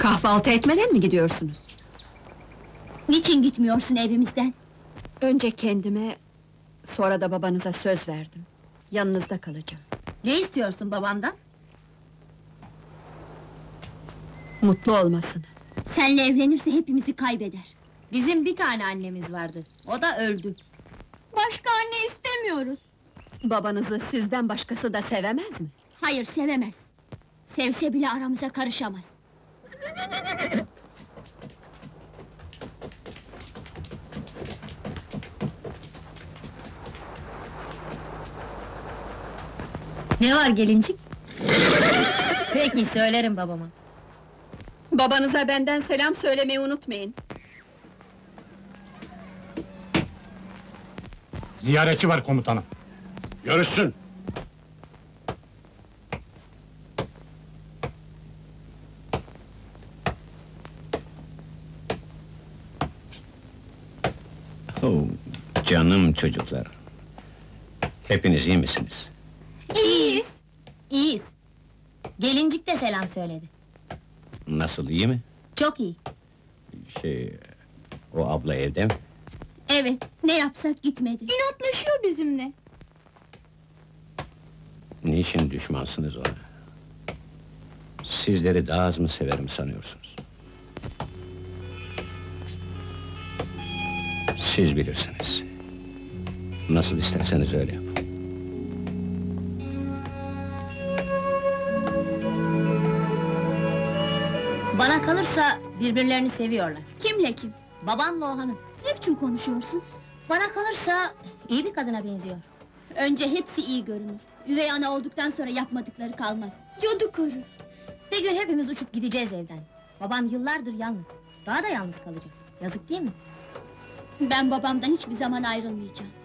Kahvaltı etmeden mi gidiyorsunuz? Niçin gitmiyorsun evimizden? Önce kendime, sonra da babanıza söz verdim. Yanınızda kalacağım. Ne istiyorsun babamdan? Mutlu olmasını. Senle evlenirse hepimizi kaybeder. Bizim bir tane annemiz vardı, o da öldü. Başka anne istemiyoruz. Babanızı sizden başkası da sevemez mi? Hayır, sevemez. Sevse bile aramıza karışamaz. Ne var gelincik? Peki, söylerim babama. Babanıza benden selam söylemeyi unutmayın. Ziyaretçi var komutanım. Görüşsün. Oh, canım çocuklar. Hepiniz iyi misiniz? İyiyiz. İyiyiz. Gelincik de selam söyledi. Nasıl, iyi mi? Çok iyi. O abla evde mi? Evet, ne yapsak gitmedi. İnatlaşıyor bizimle. Niçin düşmansınız ona? Sizleri daha az mı severim sanıyorsunuz? Siz bilirsiniz. Nasıl isterseniz öyle yapın. Bana kalırsa birbirlerini seviyorlar. Kimle kim? Babamla o hanım. Ne biçim konuşuyorsun? Bana kalırsa iyi bir kadına benziyor. Önce hepsi iyi görünür. Üvey ana olduktan sonra yapmadıkları kalmaz. Cadı karı. Bir gün hepimiz uçup gideceğiz evden. Babam yıllardır yalnız. Daha da yalnız kalacak. Yazık değil mi? Ben babamdan hiçbir zaman ayrılmayacağım.